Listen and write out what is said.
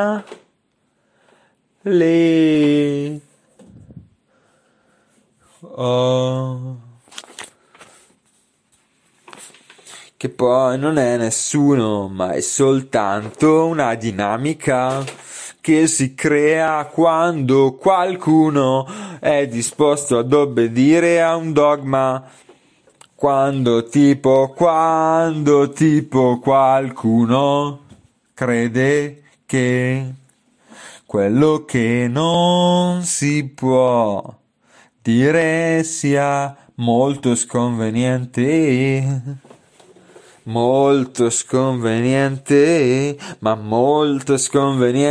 le oh. Che poi non è nessuno, ma è soltanto una dinamica che si crea quando qualcuno è disposto ad obbedire a un dogma. Quando tipo qualcuno crede che quello che non si può dire sia molto sconveniente, ma molto sconveniente.